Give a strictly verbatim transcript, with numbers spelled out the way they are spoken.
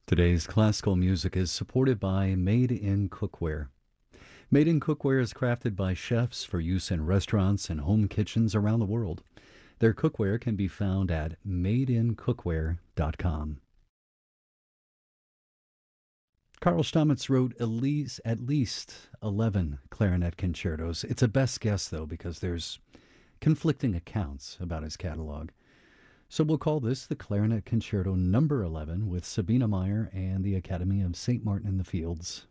Today's classical music is supported by Made in Cookware. Made in Cookware is crafted by chefs for use in restaurants and home kitchens around the world. Their cookware can be found at made in cookware dot com. Carl Stamitz wrote at least, at least eleven clarinet concertos. It's a best guess, though, because there's conflicting accounts about his catalog. So we'll call this the Clarinet Concerto number eleven with Sabina Meyer and the Academy of Saint Martin in the Fields.